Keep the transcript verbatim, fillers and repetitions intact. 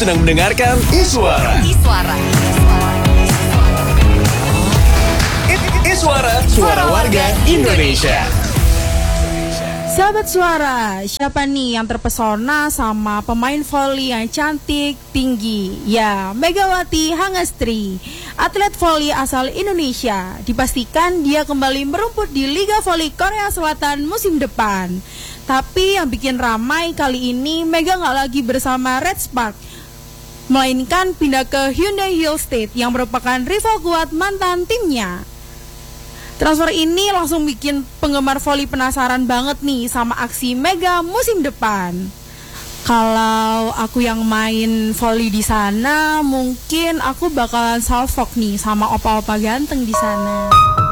sedang mendengarkan Iswara. Iswara. Iswara, suara warga Indonesia. Sahabat Suara, siapa nih yang terpesona sama pemain voli yang cantik, tinggi? Ya, Megawati Hangestri, atlet voli asal Indonesia. Dipastikan dia kembali merumput di Liga Voli Korea Selatan musim depan. Tapi yang bikin ramai kali ini, Mega nggak lagi bersama Red Spark, melainkan pindah ke Hyundai Hill State yang merupakan rival kuat mantan timnya. Transfer ini langsung bikin penggemar voli penasaran banget nih sama aksi Mega musim depan. Kalau aku yang main voli di sana, mungkin aku bakalan salfok nih sama opa-opa ganteng di sana.